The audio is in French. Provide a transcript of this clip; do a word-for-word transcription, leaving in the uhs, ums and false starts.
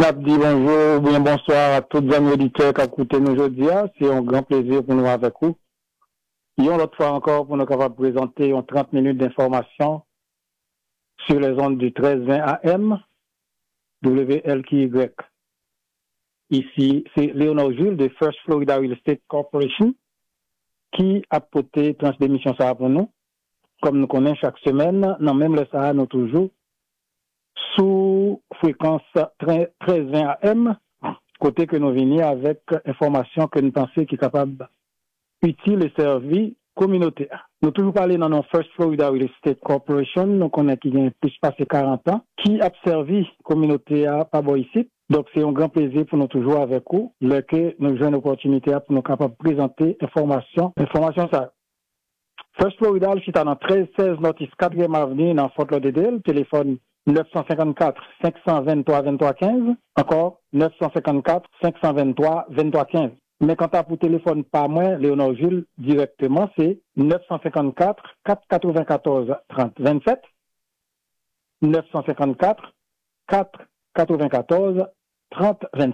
On a dit bonjour, bien bonsoir à tous les amis auditeurs qui écoutent nous aujourd'hui. C'est un grand plaisir pour nous avec vous. Et on l'autre fois encore pour nous capables de présenter en trente minutes d'information sur les ondes du treize vingt A M, W L K Y. Ici, c'est Léonard Jules de First Florida Real Estate Corporation qui a porté tranche d'émission ça pour nous. Comme nous connaissons chaque semaine, non même le Sahara, nous toujours sous fréquence treize vingt A M, côté que nous venons avec information que nous pensons qui est capable utile et servir communautaire. Nous toujours parlé dans nos First Florida Real Estate Corporation, nous connaissons qui a plus passé quarante ans, qui a servi communautaire par ici. Donc c'est un grand plaisir pour nous toujours avec vous, que nous avons une opportunité pour nous capables de présenter information, information ça. First Florida, c'est dans treize seize Notice quatrième avenue dans Fort Lauderdale, téléphone neuf cent cinquante-quatre cinq cent vingt-trois vingt-trois quinze, encore neuf cent cinquante-quatre cinq cent vingt-trois vingt-trois quinze. Mais quand tu as pour téléphone pas moi, Léonard Jules, directement, c'est neuf cent cinquante-quatre quatre cent quatre-vingt-quatorze trente vingt-sept, neuf cent cinquante-quatre quatre cent quatre-vingt-quatorze trente vingt-sept.